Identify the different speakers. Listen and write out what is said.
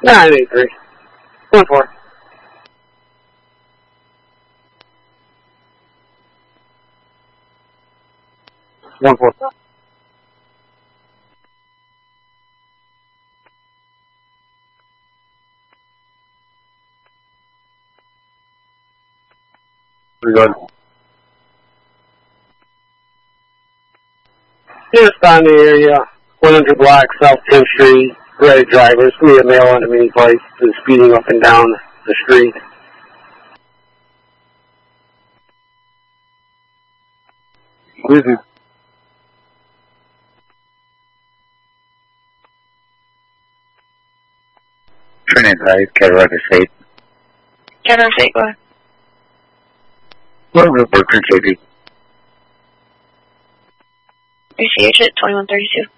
Speaker 1: 983. 1-4.
Speaker 2: We're good.
Speaker 1: Just on the area, 100 block, South 10th Street, red drivers, we a male on a mini place, is speeding up and down the street.
Speaker 2: Easy.
Speaker 3: Trinity Drive, Cadillac Estate.
Speaker 4: Cadillac Estate, go ahead.
Speaker 3: What report for JP?
Speaker 4: ACH at 2132.